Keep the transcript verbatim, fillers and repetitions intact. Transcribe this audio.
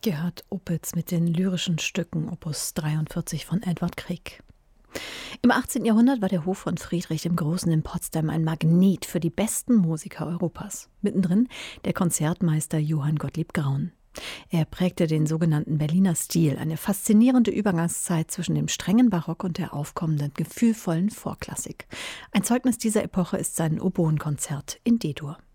Gehört Opitz mit den lyrischen Stücken Opus dreiundvierzig von Edvard Grieg. Im achtzehnten Jahrhundert war der Hof von Friedrich dem Großen in Potsdam ein Magnet für die besten Musiker Europas. Mittendrin der Konzertmeister Johann Gottlieb Graun. Er prägte den sogenannten Berliner Stil, eine faszinierende Übergangszeit zwischen dem strengen Barock und der aufkommenden, gefühlvollen Vorklassik. Ein Zeugnis dieser Epoche ist sein Oboenkonzert in D-Dur.